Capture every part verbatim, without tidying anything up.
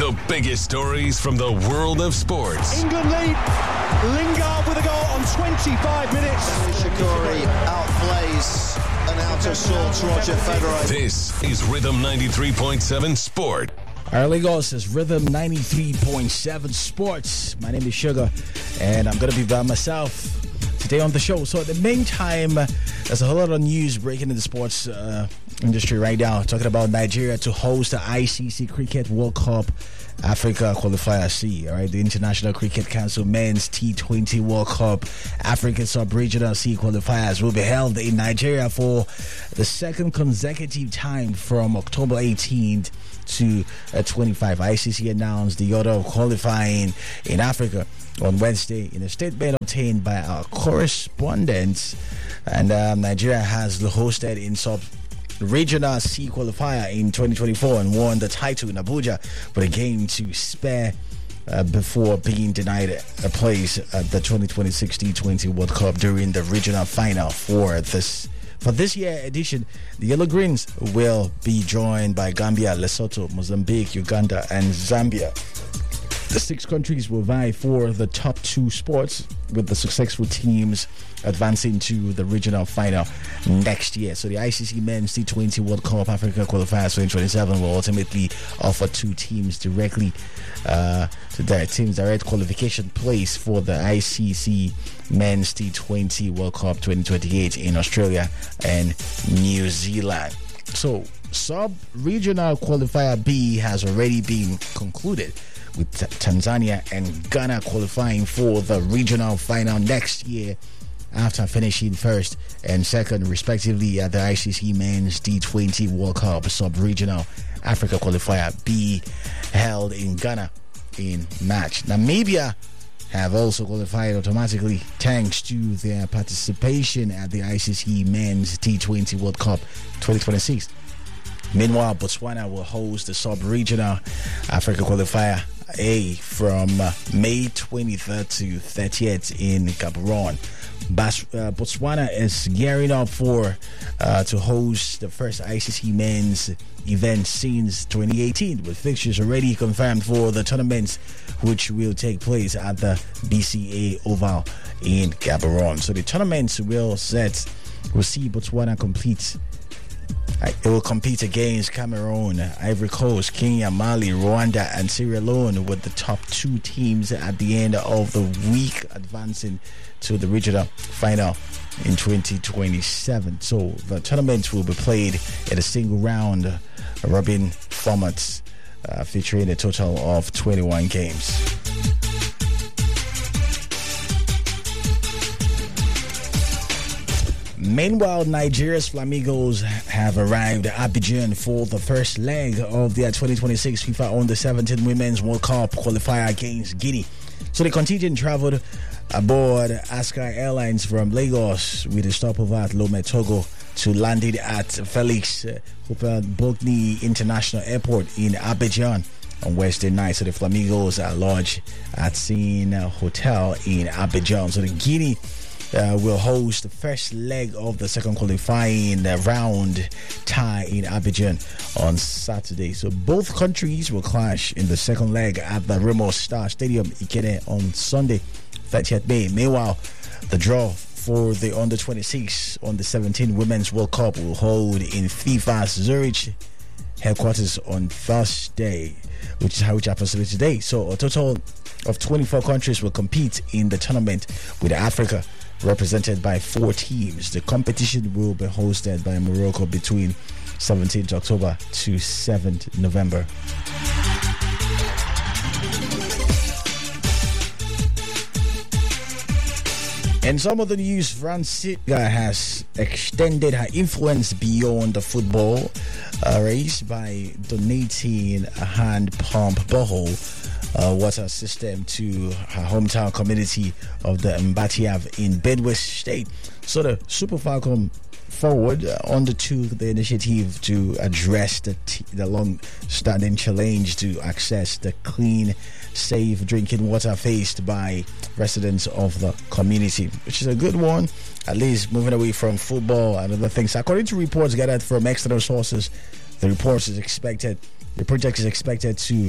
The biggest stories from the world of sports. England lead. Lingard with a goal on twenty-five minutes. Shaqiri outplays and out of sorts Roger Federer. This is Rhythm ninety-three point seven Sport. Our Lagos is Rhythm ninety-three point seven Sports. My name is Sugar, and I'm going to be by myself today on the show. So, at the meantime, uh, there's a whole lot of news breaking in the sports uh, industry right now, talking about Nigeria to host the I C C Cricket World Cup Africa Qualifier C. All right, the International Cricket Council Men's T twenty World Cup African Sub-Regional C qualifiers will be held in Nigeria for the second consecutive time from October eighteenth to uh, twenty-five. I C C announced the order of qualifying in Africa on Wednesday in a statement obtained by our correspondents. And um, Nigeria has hosted in sub regional C qualifier in twenty twenty-four and won the title in Abuja, but a game to spare uh, before being denied a place at the twenty twenty-six T twenty World Cup during the regional final for this For this year edition. The Yellow Greens will be joined by Gambia, Lesotho, Mozambique, Uganda, and Zambia. The six countries will vie for the top two spots, with the successful teams advancing to the regional final next year. So the I C C Men's T twenty World Cup Africa Qualifiers twenty twenty-seven will ultimately offer two teams directly uh, to their teams direct qualification place for the I C C Men's T twenty World Cup twenty twenty-eight in Australia and New Zealand. So sub-regional qualifier B has already been concluded, with Tanzania and Ghana qualifying for the regional final next year after finishing first and second respectively at the I C C Men's T twenty World Cup Sub-Regional Africa Qualifier B held in Ghana in March. Namibia have also qualified automatically thanks to their participation at the I C C Men's T twenty World Cup twenty twenty-six. Meanwhile, Botswana will host the Sub-Regional Africa Qualifier A from uh, May twenty-third to thirtieth in Gaborone. Bas- uh, Botswana is gearing up for uh, to host the first I C C men's event since twenty eighteen, with fixtures already confirmed for the tournaments, which will take place at the B C A Oval in Gaborone. So the tournaments will set will see Botswana complete. It will compete against Cameroon, Ivory Coast, Kenya, Mali, Rwanda, and Sierra Leone, with the top two teams at the end of the week advancing to the regional final in twenty twenty-seven. So the tournament will be played in a single round robin format, uh, featuring a total of twenty-one games. Meanwhile, Nigeria's Flamingos have arrived at Abidjan for the first leg of their twenty twenty-six FIFA Under seventeen Women's World Cup qualifier against Guinea. So the contingent traveled aboard Ascar Airlines from Lagos with a stopover at Lomé, Togo, to landed at Felix Houphouët-Boigny International Airport in Abidjan on Wednesday night. So the Flamingos are lodged at Seine Hotel in Abidjan. So the Guinea Uh, will host the first leg of the second qualifying uh, round tie in Abidjan on Saturday. So both countries will clash in the second leg at the Remo Star Stadium, Ikene, on Sunday, thirtieth May. Meanwhile, the draw for the under twenty-six on the seventeen Women's World Cup will hold in FIFA's Zurich headquarters on Thursday, which is how which happens today. So a total of twenty-four countries will compete in the tournament, with Africa represented by four teams. The competition will be hosted by Morocco between seventeenth October to seventh November. In some of the news, Francisca has extended her influence beyond the football uh, race by donating a hand pump borehole Uh, water system to her hometown community of the Mbatiav in Benue State. So the Super Falcon forward uh, undertook the initiative to address the, t- the long-standing challenge to access the clean, safe drinking water faced by residents of the community, which is a good one, at least moving away from football and other things. According to reports gathered from external sources, the report is expected, the project is expected to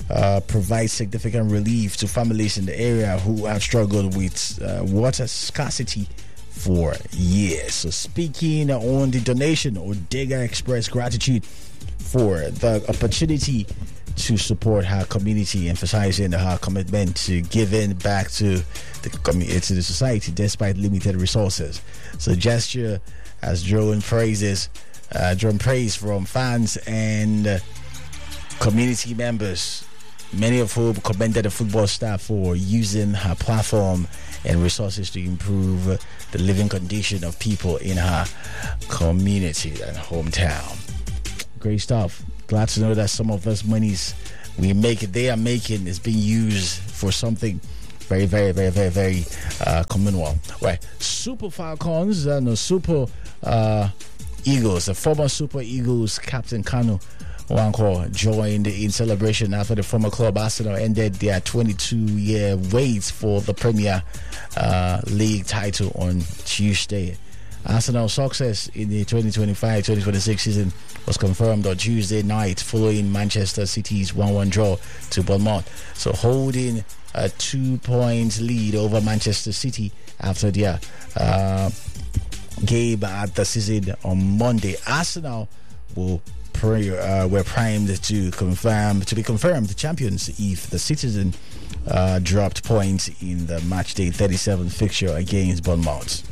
uh, provide significant relief to families in the area who have struggled with uh, water scarcity for years. So speaking on the donation, Odega expressed gratitude for the opportunity to support her community, emphasizing her commitment to giving back to the community, to the society, despite limited resources. So gesture has drawn praises, uh, drawn praise from fans and uh, community members, many of whom commended the football staff for using her platform and resources to improve the living condition of people in her community and hometown. Great stuff. Glad to know that some of those monies we make, they are making, is being used for something very, very, very, very, very uh, communal. Right. Super Falcons and uh, no, Super uh, Eagles, the former Super Eagles captain Kanu Nwankwo joined in celebration after the former club Arsenal ended their twenty-two-year wait for the Premier uh, League title on Tuesday. Arsenal's success in the twenty twenty-five twenty twenty-six season was confirmed on Tuesday night following Manchester City's one one draw to Bournemouth. So holding a two-point lead over Manchester City after their uh, game at the season on Monday. Arsenal will pray, uh, were primed to confirm to be confirmed champions if the Citizen uh, dropped points in the matchday thirty-seven fixture against Bournemouth.